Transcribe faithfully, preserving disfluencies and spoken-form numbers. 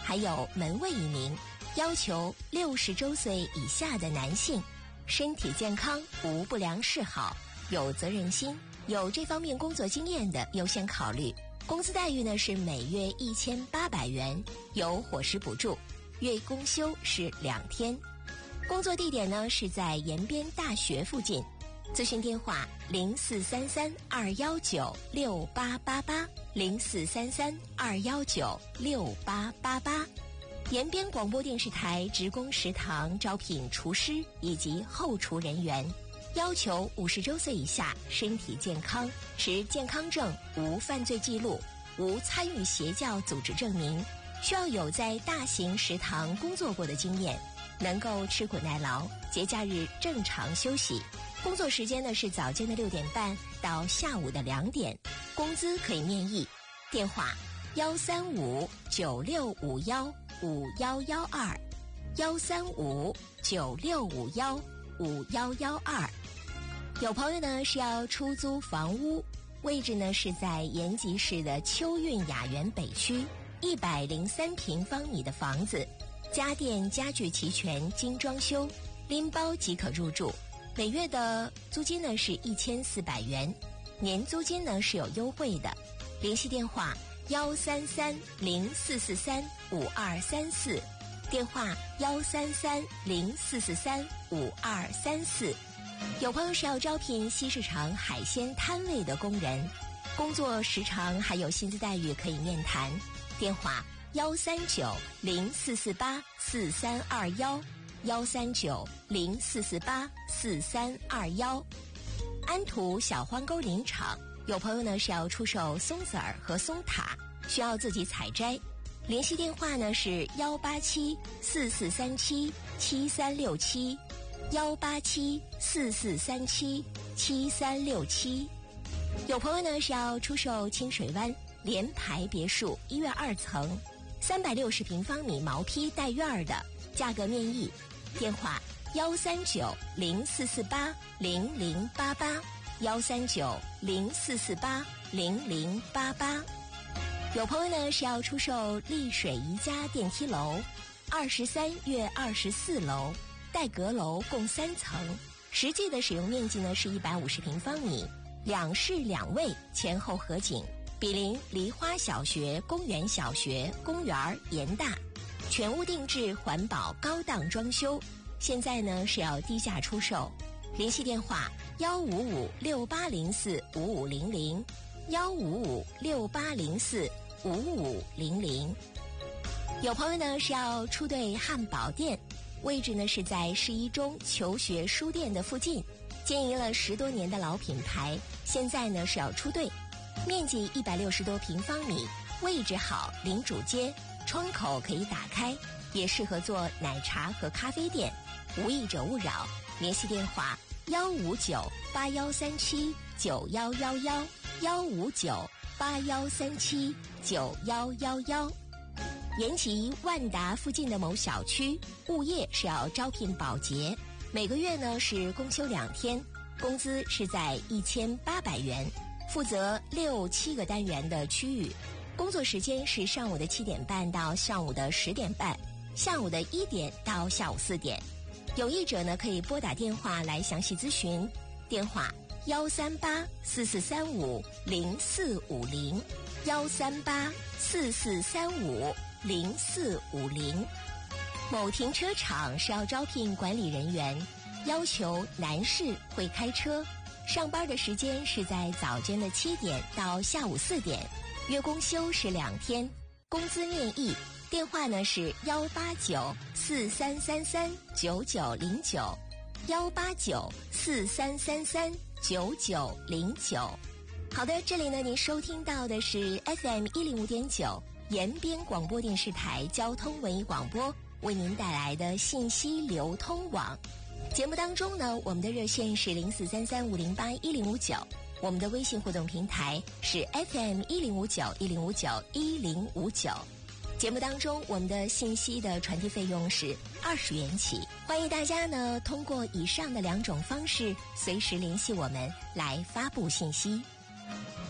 还有门卫一名，要求六十周岁以下的男性，身体健康，无不良嗜好，有责任心，有这方面工作经验的优先考虑。工资待遇呢是每月一千八百元，有伙食补助，月公休是两天。工作地点呢是在延边大学附近。咨询电话零四三三二幺九六八八八零四三三二幺九六八八八。延边广播电视台职工食堂招聘厨师以及后厨人员，要求五十周岁以下，身体健康，持健康证，无犯罪记录，无参与邪教组织证明，需要有在大型食堂工作过的经验，能够吃苦耐劳，节假日正常休息。工作时间呢是早间的六点半到下午的两点，工资可以面议。电话幺三五九六五幺五幺幺二，幺三五九六五幺五幺幺二。有朋友呢是要出租房屋，位置呢是在延吉市的秋韵雅园北区，一百零三平方米的房子，家电家具齐全，精装修，拎包即可入住。每月的租金呢是一千四百元，年租金呢是有优惠的。联系电话幺三三零四四三五二三四，电话幺三三零四四三五二三四。有朋友是要招聘西市场海鲜摊位的工人，工作时长还有薪资待遇可以面谈。电话幺三九零四四八四三二幺。幺三九零四四八四三二幺。安图小荒沟林场，有朋友呢是要出售松子儿和松塔，需要自己采摘。联系电话呢是幺八七四四三七七三六七，幺八七四四三七七三六七。有朋友呢是要出售清水湾联排别墅一院二层，三百六十平方米毛坯带院的，价格面议。电话幺三九零四四八零零八八，幺三九零四四八零零八八。有朋友呢是要出售丽水宜家电梯楼，二十三月二十四楼，带阁楼共三层，实际的使用面积呢是一百五十平方米，两室两卫，前后合景，比邻梨花小学、公园小学、公园严大。全屋定制环保高档装修，现在呢是要低价出售。联系电话幺五五六八零四五五零零，幺五五六八零四五五零零。有朋友呢是要出对汉堡店，位置呢是在市一中求学书店的附近，经营了十多年的老品牌，现在呢是要出对，面积一百六十多平方米，位置好，临主街，窗口可以打开，也适合做奶茶和咖啡店，无益者勿扰。联系电话幺五九八幺三七九幺幺幺，幺五九八幺三七九幺幺幺。延吉万达附近的某小区物业是要招聘保洁，每个月呢是公休两天，工资是在一千八百元，负责六七个单元的区域。工作时间是上午的七点半到上午的十点半，下午的一点到下午四点。有意者呢可以拨打电话来详细咨询，电话幺三八四四三五零四五零，幺三八四四三五零四五零。某停车场是要招聘管理人员，要求男士会开车，上班的时间是在早间的七点到下午四点，月公休是两天，工资面议。电话呢是幺八九四三三三九九零九，幺八九四三三三九九零九。好的，这里呢您收听到的是 F M 一零五点九延边广播电视台交通文艺广播为您带来的信息流通网。节目当中呢，我们的热线是零四三三五零八一零五九，我们的微信互动平台是 F M 一零五九一零五九一零五九。节目当中，我们的信息的传递费用是二十元起，欢迎大家呢通过以上的两种方式，随时联系我们来发布信息。